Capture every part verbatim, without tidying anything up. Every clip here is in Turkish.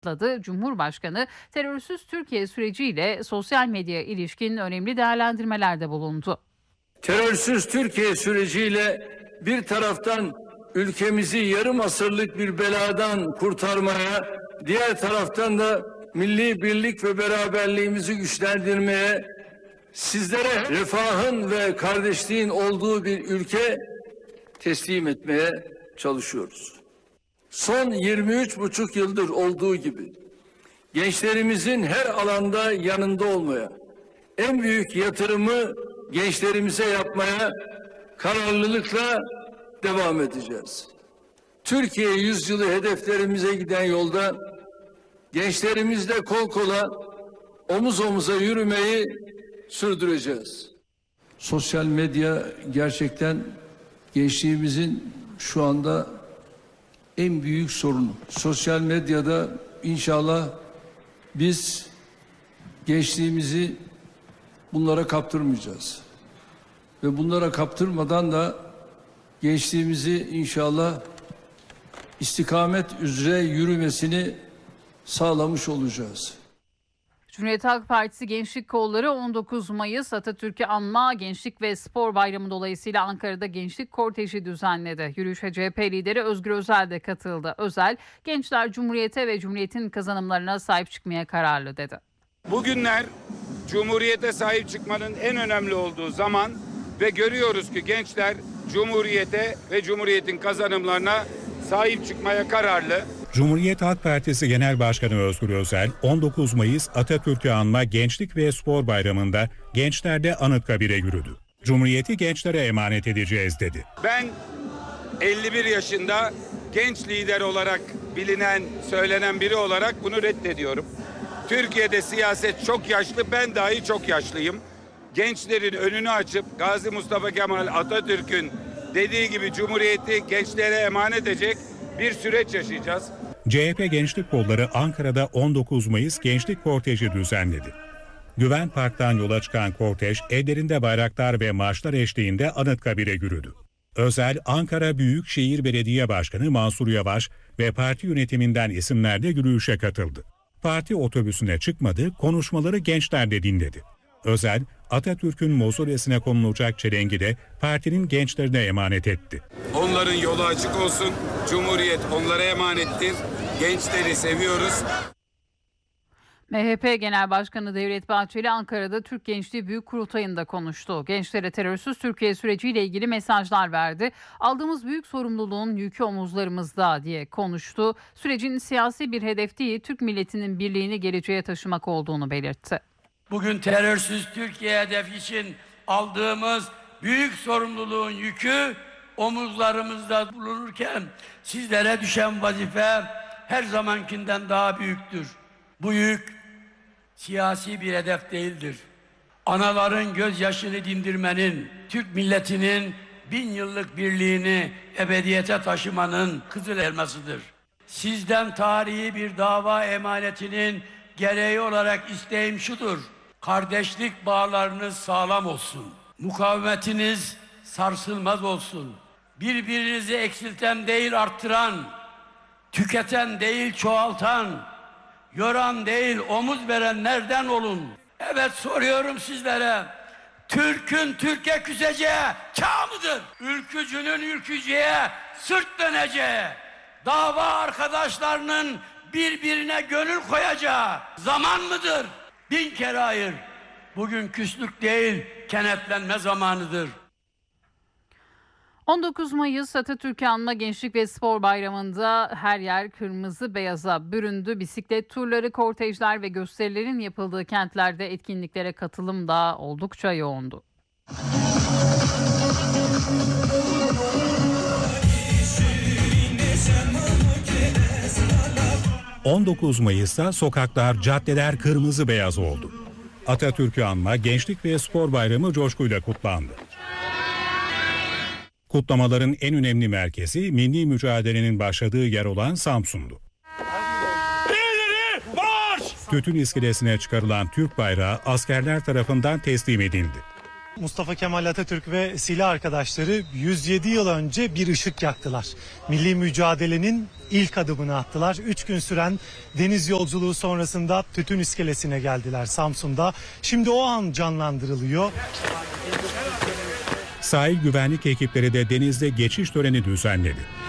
Cumhurbaşkanı terörsüz Türkiye süreciyle sosyal medyaya ilişkin önemli değerlendirmelerde bulundu. Terörsüz Türkiye süreciyle bir taraftan ülkemizi yarım asırlık bir beladan kurtarmaya, diğer taraftan da milli birlik ve beraberliğimizi güçlendirmeye, sizlere refahın ve kardeşliğin olduğu bir ülke teslim etmeye çalışıyoruz. Son yirmi üç buçuk yıldır olduğu gibi gençlerimizin her alanda yanında olmaya, en büyük yatırımı gençlerimize yapmaya kararlılıkla devam edeceğiz. Türkiye yüzyılı hedeflerimize giden yolda gençlerimizle kol kola, omuz omuza yürümeyi sürdüreceğiz. Sosyal medya gerçekten gençliğimizin şu anda en büyük sorunu. Sosyal medyada inşallah biz gençliğimizi bunlara kaptırmayacağız. Ve bunlara kaptırmadan da gençliğimizi inşallah istikamet üzere yürümesini sağlamış olacağız. Cumhuriyet Halk Partisi Gençlik Kolları on dokuz Mayıs Atatürk'ü anma Gençlik ve Spor Bayramı dolayısıyla Ankara'da gençlik korteji düzenledi. Yürüyüşe C H P lideri Özgür Özel de katıldı. Özel, gençler Cumhuriyete ve Cumhuriyet'in kazanımlarına sahip çıkmaya kararlı dedi. Bugünler Cumhuriyete sahip çıkmanın en önemli olduğu zaman ve görüyoruz ki gençler Cumhuriyete ve Cumhuriyet'in kazanımlarına sahip çıkmaya kararlı. Cumhuriyet Halk Partisi Genel Başkanı Özgür Özel, on dokuz Mayıs Atatürk'ü anma Gençlik ve Spor Bayramı'nda gençlerle Anıtkabir'e yürüdü. Cumhuriyeti gençlere emanet edeceğiz dedi. Ben elli bir yaşında genç lider olarak bilinen, söylenen biri olarak bunu reddediyorum. Türkiye'de siyaset çok yaşlı, ben dahi çok yaşlıyım. Gençlerin önünü açıp Gazi Mustafa Kemal Atatürk'ün dediği gibi Cumhuriyeti gençlere emanet edecek bir süreç yaşayacağız. C H P Gençlik Kolları Ankara'da on dokuz Mayıs Gençlik Korteji düzenledi. Güven Park'tan yola çıkan kortej ellerinde bayraklar ve marşlar eşliğinde Anıtkabir'e yürüdü. Özel, Ankara Büyükşehir Belediye Başkanı Mansur Yavaş ve parti yönetiminden isimler de yürüyüşe katıldı. Parti otobüsüne çıkmadı, konuşmaları gençler de dinledi. Özel, Atatürk'ün mausolesine konulacak çelengi de partinin gençlerine emanet etti. Onların yolu açık olsun, Cumhuriyet onlara emanettir, gençleri seviyoruz. M H P Genel Başkanı Devlet Bahçeli Ankara'da Türk Gençliği Büyük Kurultayı'nda konuştu. Gençlere terörsüz Türkiye süreciyle ilgili mesajlar verdi. Aldığımız büyük sorumluluğun yükü omuzlarımızda diye konuştu. Sürecin siyasi bir hedef değil, Türk milletinin birliğini geleceğe taşımak olduğunu belirtti. Bugün terörsüz Türkiye hedefi için aldığımız büyük sorumluluğun yükü omuzlarımızda bulunurken sizlere düşen vazife her zamankinden daha büyüktür. Bu yük siyasi bir hedef değildir. Anaların gözyaşını dindirmenin, Türk milletinin bin yıllık birliğini ebediyete taşımanın kızıl elmasıdır. Sizden tarihi bir dava emanetinin gereği olarak isteğim şudur: kardeşlik bağlarınız sağlam olsun, mukavemetiniz sarsılmaz olsun, birbirinizi eksilten değil arttıran, tüketen değil çoğaltan, yoran değil omuz verenlerden olun. Evet, soruyorum sizlere, Türk'ün Türk'e küseceği çağ mıdır? Ülkücünün ülkücüye sırt döneceği, dava arkadaşlarının birbirine gönül koyacağı zaman mıdır? Bin kere hayır. Bugün küslük değil, kenetlenme zamanıdır. on dokuz Mayıs Atatürk'ü anma Gençlik ve Spor Bayramı'nda her yer kırmızı beyaza büründü. Bisiklet turları, kortejler ve gösterilerin yapıldığı kentlerde etkinliklere katılım da oldukça yoğundu. on dokuz Mayıs'ta sokaklar, caddeler kırmızı beyaz oldu. Atatürk'ü anma Gençlik ve Spor Bayramı coşkuyla kutlandı. Kutlamaların en önemli merkezi milli mücadelenin başladığı yer olan Samsun'du. Tütün iskelesine çıkarılan Türk bayrağı askerler tarafından teslim edildi. Mustafa Kemal Atatürk ve silah arkadaşları yüz yedi yıl önce bir ışık yaktılar. Milli mücadelenin ilk adımını attılar. Üç gün süren deniz yolculuğu sonrasında Tütün İskelesi'ne geldiler Samsun'da. Şimdi o an canlandırılıyor. Sahil güvenlik ekipleri de denizde geçiş töreni düzenledi.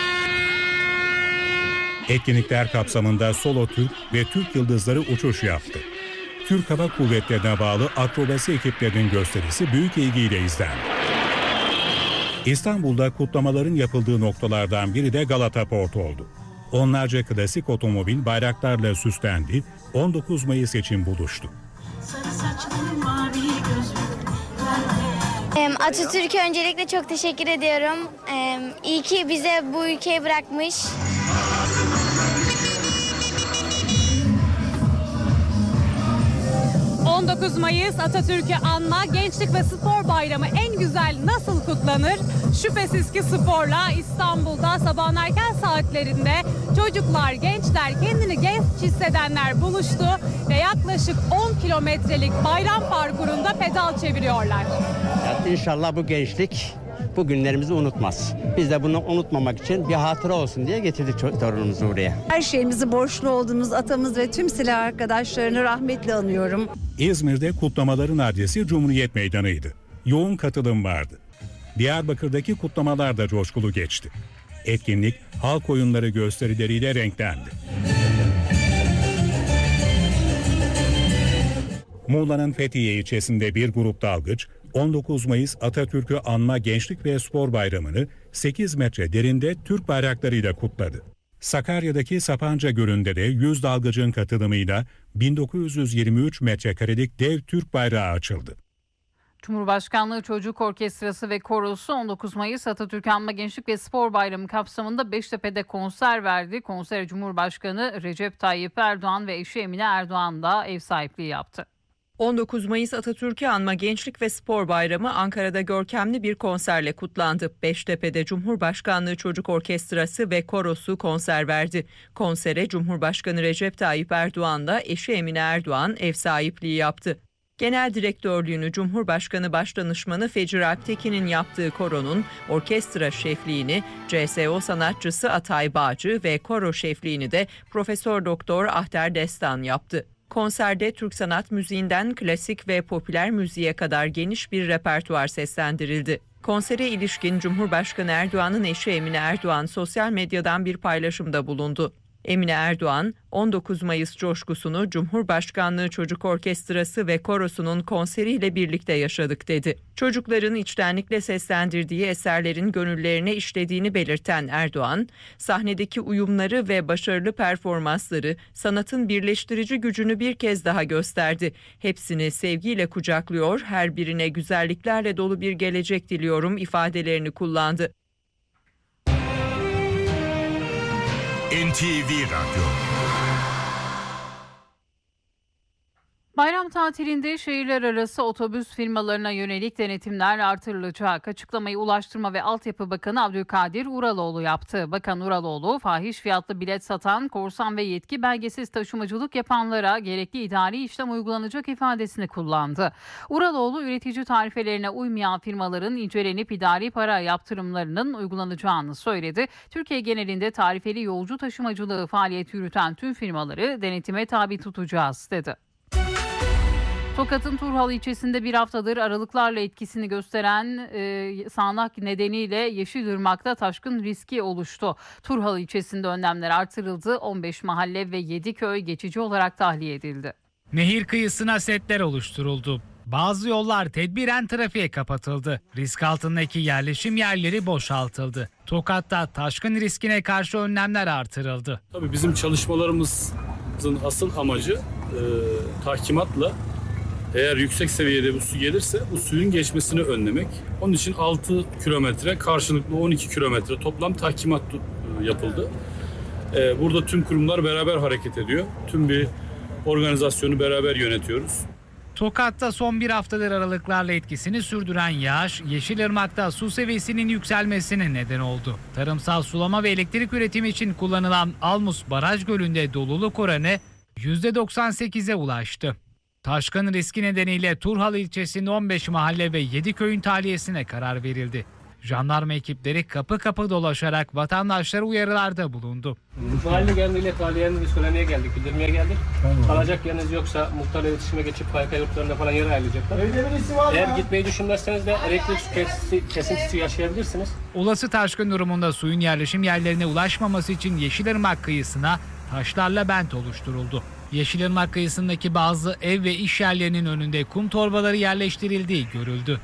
Etkinlikler kapsamında Solo Türk ve Türk Yıldızları uçuş yaptı. Türk Hava Kuvvetleri'ne bağlı akrobasi ekiplerinin gösterisi büyük ilgiyle izlendi. İstanbul'da kutlamaların yapıldığı noktalardan biri de Galata Port oldu. Onlarca klasik otomobil bayraklarla süslendi, on dokuz Mayıs için buluştu. Atatürk'e öncelikle çok teşekkür ediyorum. İyi ki bize bu ülkeyi bırakmış. on dokuz Mayıs Atatürk'ü anma, Gençlik ve Spor Bayramı en güzel nasıl kutlanır? Şüphesiz ki sporla. İstanbul'da sabahın erken saatlerinde çocuklar, gençler, kendini genç hissedenler buluştu ve yaklaşık on kilometrelik bayram parkurunda pedal çeviriyorlar. Yani İnşallah bu gençlik bu günlerimizi unutmaz. Biz de bunu unutmamak için bir hatıra olsun diye getirdik torunumuzu buraya. Her şeyimizi borçlu olduğumuz atamız ve tüm silah arkadaşlarını rahmetle anıyorum. İzmir'de kutlamaların adresi Cumhuriyet Meydanı'ydı. Yoğun katılım vardı. Diyarbakır'daki kutlamalar da coşkulu geçti. Etkinlik halk oyunları gösterileriyle renklendi. Muğla'nın Fethiye ilçesinde bir grup dalgıç, on dokuz Mayıs Atatürk'ü anma Gençlik ve Spor Bayramı'nı sekiz metre derinde Türk bayraklarıyla kutladı. Sakarya'daki Sapanca Gölü'nde de yüz dalgıcın katılımıyla bin dokuz yüz yirmi üç metrekarelik dev Türk bayrağı açıldı. Cumhurbaşkanlığı Çocuk Orkestrası ve Korosu on dokuz Mayıs Atatürk Anma Gençlik ve Spor Bayramı kapsamında Beştepe'de konser verdi. Konsere Cumhurbaşkanı Recep Tayyip Erdoğan ve eşi Emine Erdoğan da ev sahipliği yaptı. on dokuz Mayıs Atatürk'ü Anma Gençlik ve Spor Bayramı Ankara'da görkemli bir konserle kutlandı. Beştepe'de Cumhurbaşkanlığı Çocuk Orkestrası ve Korosu konser verdi. Konsere Cumhurbaşkanı Recep Tayyip Erdoğan'la eşi Emine Erdoğan ev sahipliği yaptı. Genel direktörlüğünü Cumhurbaşkanı Başdanışmanı Fecir Alptekin'in yaptığı koronun orkestra şefliğini C S O sanatçısı Atay Bağcı ve koro şefliğini de Profesör Doktor Ahter Destan yaptı. Konserde Türk sanat müziğinden klasik ve popüler müziğe kadar geniş bir repertuar seslendirildi. Konsere ilişkin Cumhurbaşkanı Erdoğan'ın eşi Emine Erdoğan sosyal medyadan bir paylaşımda bulundu. Emine Erdoğan, on dokuz Mayıs coşkusunu Cumhurbaşkanlığı Çocuk Orkestrası ve Korosu'nun konseriyle birlikte yaşadık dedi. Çocukların içtenlikle seslendirdiği eserlerin gönüllerine işlediğini belirten Erdoğan, sahnedeki uyumları ve başarılı performansları sanatın birleştirici gücünü bir kez daha gösterdi. Hepsini sevgiyle kucaklıyor, her birine güzelliklerle dolu bir gelecek diliyorum ifadelerini kullandı. N T V Radyo. Bayram tatilinde şehirler arası otobüs firmalarına yönelik denetimler artırılacak. Açıklamayı Ulaştırma ve Altyapı Bakanı Abdülkadir Uraloğlu yaptı. Bakan Uraloğlu, fahiş fiyatlı bilet satan, korsan ve yetki belgesiz taşımacılık yapanlara gerekli idari işlem uygulanacak ifadesini kullandı. Uraloğlu, üretici tarifelerine uymayan firmaların incelenip idari para yaptırımlarının uygulanacağını söyledi. Türkiye genelinde tarifeli yolcu taşımacılığı faaliyet yürüten tüm firmaları denetime tabi tutacağız dedi. Tokat'ın Turhal ilçesinde bir haftadır aralıklarla etkisini gösteren e, sağanak nedeniyle Yeşilırmak'ta taşkın riski oluştu. Turhal ilçesinde önlemler artırıldı. on beş mahalle ve yedi köy geçici olarak tahliye edildi. Nehir kıyısına setler oluşturuldu. Bazı yollar tedbiren trafiğe kapatıldı. Risk altındaki yerleşim yerleri boşaltıldı. Tokat'ta taşkın riskine karşı önlemler artırıldı. Tabii bizim çalışmalarımızın asıl amacı e, tahkimatla eğer yüksek seviyede bu su gelirse bu suyun geçmesini önlemek. Onun için altı kilometre karşılıklı on iki kilometre toplam tahkimat yapıldı. Ee, burada tüm kurumlar beraber hareket ediyor. Tüm bir organizasyonu beraber yönetiyoruz. Tokat'ta son bir haftadır aralıklarla etkisini sürdüren yağış, Yeşilırmak'ta su seviyesinin yükselmesine neden oldu. Tarımsal sulama ve elektrik üretimi için kullanılan Almus Baraj Gölü'nde doluluk oranı yüzde doksan sekize ulaştı. Taşkın riski nedeniyle Turhal ilçesinin on beş mahalle ve yedi köyün tahliyesine karar verildi. Jandarma ekipleri kapı kapı dolaşarak vatandaşlara uyarılarda bulundu. Mahalle geldiğiyle tahliyenizi söylemeye geldik, bildirmeye geldik. Tamam. Kalacak yeriniz yoksa muhtarla iletişime geçip K Y K yurtlarında falan yer ayarlayacaklar. Eğer gitmeyi düşünmezseniz de elektrik kesintisi, kesintisi yaşayabilirsiniz. Olası taşkın durumunda suyun yerleşim yerlerine ulaşmaması için Yeşilırmak kıyısına taşlarla bent oluşturuldu. Yeşilırmak kıyısındaki bazı ev ve iş yerlerinin önünde kum torbaları yerleştirildiği görüldü.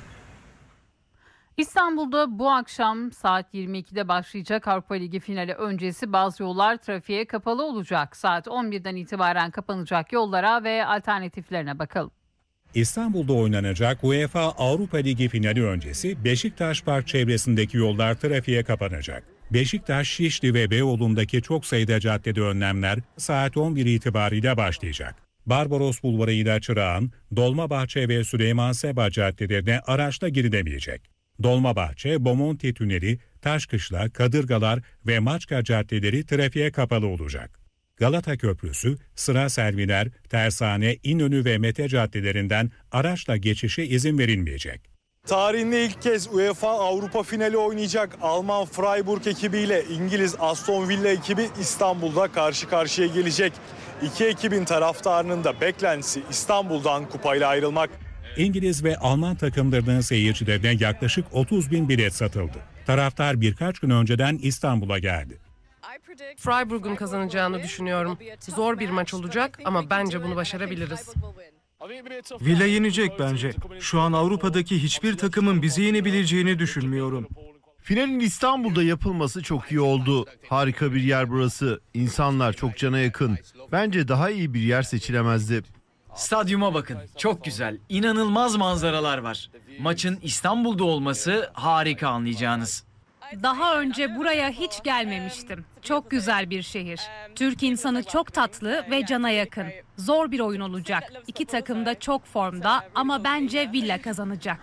İstanbul'da bu akşam saat yirmi ikide başlayacak Avrupa Ligi finali öncesi bazı yollar trafiğe kapalı olacak. Saat on birden itibaren kapanacak yollara ve alternatiflerine bakalım. İstanbul'da oynanacak UEFA Avrupa Ligi finali öncesi Beşiktaş Park çevresindeki yollar trafiğe kapanacak. Beşiktaş, Şişli ve Beyoğlu'ndaki çok sayıda caddede önlemler saat on bir itibariyle başlayacak. Barbaros Bulvarı ile Çırağan, Dolmabahçe ve Süleyman Seba caddelerine araçla girilemeyecek. Dolmabahçe, Bomonti Tüneli, Taşkışla, Kadırgalar ve Maçka caddeleri trafiğe kapalı olacak. Galata Köprüsü, Sıra Serviler, Tersane, İnönü ve Mete caddelerinden araçla geçişe izin verilmeyecek. Tarihinde ilk kez UEFA Avrupa finali oynayacak Alman Freiburg ekibiyle İngiliz Aston Villa ekibi İstanbul'da karşı karşıya gelecek. İki ekibin taraftarının da beklentisi İstanbul'dan kupayla ayrılmak. İngiliz ve Alman takımlarının seyircilerine yaklaşık otuz bin bilet satıldı. Taraftar birkaç gün önceden İstanbul'a geldi. Freiburg'un kazanacağını düşünüyorum. Zor bir maç olacak ama bence bunu başarabiliriz. Villa yenecek bence. Şu an Avrupa'daki hiçbir takımın bizi yenebileceğini düşünmüyorum. Finalin İstanbul'da yapılması çok iyi oldu. Harika bir yer burası. İnsanlar çok cana yakın. Bence daha iyi bir yer seçilemezdi. Stadyuma bakın. Çok güzel. İnanılmaz manzaralar var. Maçın İstanbul'da olması harika, anlayacağınız. Daha önce buraya hiç gelmemiştim. Çok güzel bir şehir. Türk insanı çok tatlı ve cana yakın. Zor bir oyun olacak. İki takım da çok formda ama bence Villa kazanacak.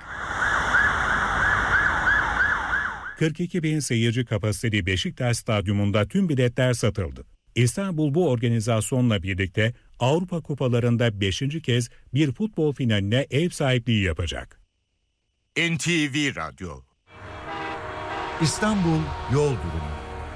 kırk iki bin seyirci kapasiteli Beşiktaş Stadyumunda tüm biletler satıldı. İstanbul bu organizasyonla birlikte Avrupa Kupalarında beşinci kez bir futbol finaline ev sahipliği yapacak. N T V Radyo. İstanbul yol durumu.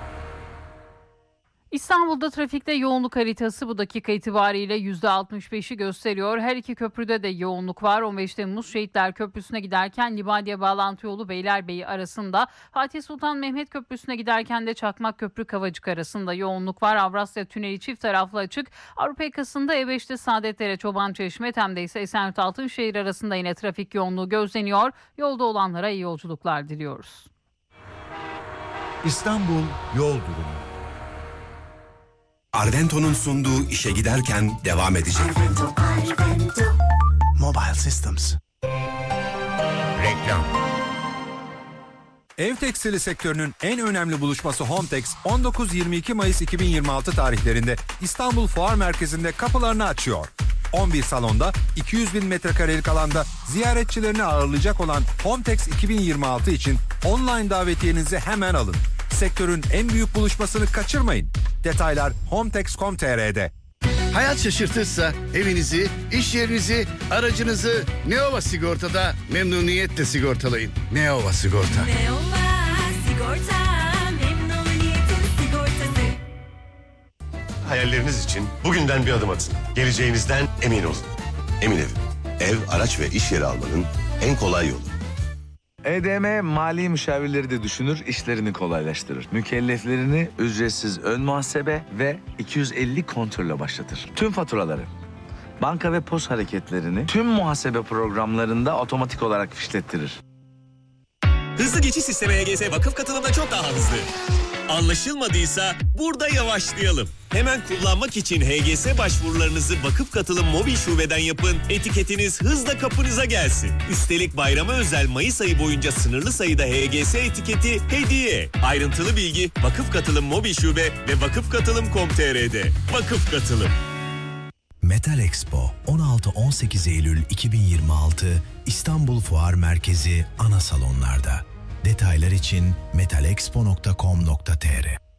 İstanbul'da trafikte yoğunluk haritası bu dakika itibariyle yüzde altmış beşi gösteriyor. Her iki köprüde de yoğunluk var. on beş Temmuz Şehitler Köprüsü'ne giderken Libadiye bağlantı yolu Beylerbeyi arasında. Fatih Sultan Mehmet Köprüsü'ne giderken de Çakmak Köprü Kavacık arasında yoğunluk var. Avrasya Tüneli çift taraflı açık. Avrupa yakasında E beşte Saadetlere Çobançeşme, Tem'de ise Esenyurt Altınşehir arasında yine trafik yoğunluğu gözleniyor. Yolda olanlara iyi yolculuklar diliyoruz. İstanbul yol durumu. Arvento'nun sunduğu işe giderken devam edecek. Arvento, Arvento. Mobile Systems. Reklam. Ev tekstili sektörünün en önemli buluşması Hometex on dokuz yirmi iki Mayıs iki bin yirmi altı tarihlerinde İstanbul Fuar Merkezi'nde kapılarını açıyor. on bir salonda iki yüz bin metrekarelik alanda ziyaretçilerini ağırlayacak olan Hometex iki bin yirmi altı için online davetiyenizi hemen alın. Sektörün en büyük buluşmasını kaçırmayın. Detaylar hometex nokta com nokta t r'de. Hayat şaşırtırsa evinizi, iş yerinizi, aracınızı Neova Sigorta'da memnuniyetle sigortalayın. Neova Sigorta. Neova Sigorta, memnuniyetin sigortası. Hayalleriniz için bugünden bir adım atın. Geleceğinizden emin olun. Emin Ev. Ev, araç ve iş yeri almanın en kolay yolu. E D M mali müşavirleri de düşünür, işlerini kolaylaştırır. Mükelleflerini ücretsiz ön muhasebe ve iki yüz elli kontrolle başlatır. Tüm faturaları, banka ve pos hareketlerini tüm muhasebe programlarında otomatik olarak fişlettirir. Hızlı geçiş sistemi H G S vakıf katılımda çok daha hızlı. Anlaşılmadıysa burada yavaşlayalım. Hemen kullanmak için H G S başvurularınızı Vakıf Katılım mobil şubeden yapın. Etiketiniz hızla kapınıza gelsin. Üstelik bayrama özel Mayıs ayı boyunca sınırlı sayıda H G S etiketi hediye. Ayrıntılı bilgi Vakıf Katılım mobil şube ve vakıf katılım nokta com nokta t r'de. Vakıf Katılım. Metal Expo on altı on sekiz Eylül iki bin yirmi altı İstanbul Fuar Merkezi ana salonlarda. Detaylar için metal expo nokta com nokta t r.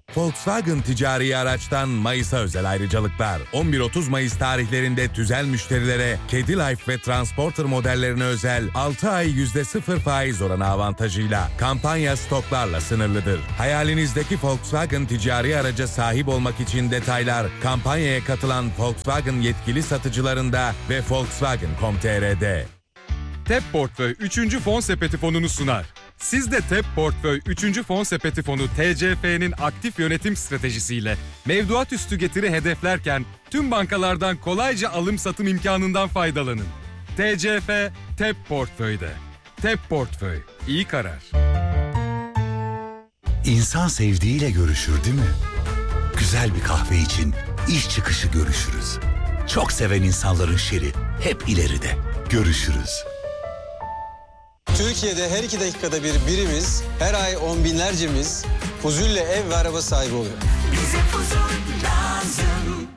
Volkswagen ticari araçtan Mayıs'a özel ayrıcalıklar. on bir otuz Mayıs tarihlerinde tüzel müşterilere Kedi Life ve Transporter modellerine özel altı ay yüzde sıfır faiz oranı avantajıyla kampanya stoklarla sınırlıdır. Hayalinizdeki Volkswagen ticari araca sahip olmak için detaylar kampanyaya katılan Volkswagen yetkili satıcılarında ve Volkswagen nokta com nokta tr'de. T E P Portföy üçüncü fon sepeti fonunu sunar. Siz de T E P Portföy üçüncü fon sepeti fonu T C F'nin aktif yönetim stratejisiyle mevduat üstü getiri hedeflerken tüm bankalardan kolayca alım satım imkanından faydalanın. T C F, T E P Portföy'de. T E P Portföy, iyi karar. İnsan sevdiğiyle görüşür değil mi? Güzel bir kahve için iş çıkışı görüşürüz. Çok seven insanların şeri hep ileride. Görüşürüz. Türkiye'de her iki dakikada bir birimiz, her ay on binlercemiz Fuzul'le ev ve araba sahibi oluyor. Bize Fuzul lazım.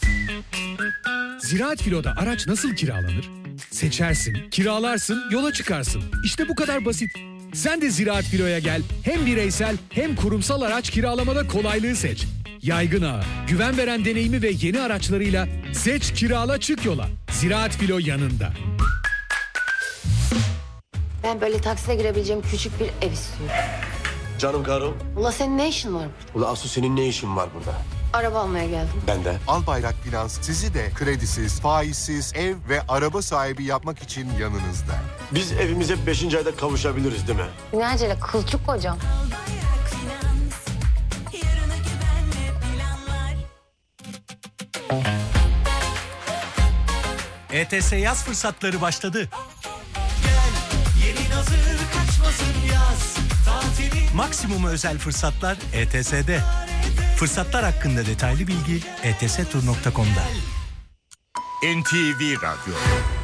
Ziraat Filo'da araç nasıl kiralanır? Seçersin, kiralarsın, yola çıkarsın. İşte bu kadar basit. Sen de Ziraat Filo'ya gel. Hem bireysel hem kurumsal araç kiralamada kolaylığı seç. Yaygın ağı, güven veren deneyimi ve yeni araçlarıyla seç, kirala, çık yola. Ziraat Filo yanında. Ben böyle takside girebileceğim küçük bir ev istiyorum. Canım karım. Ula senin ne işin var? Ula Asu senin ne işin var burada? Araba almaya geldim. Ben de. Albayrak Finans sizi de kredisiz, faizsiz ev ve araba sahibi yapmak için yanınızda. Biz evimize beşinci ayda kavuşabiliriz değil mi? Ne acele kılçık kocam. E T S yaz fırsatları başladı. Yerin hazır kaçmasın yaz tatili. Maksimum özel fırsatlar E T S'de. Fırsatlar hakkında detaylı bilgi e t s tur nokta com'da. N T V Radyo.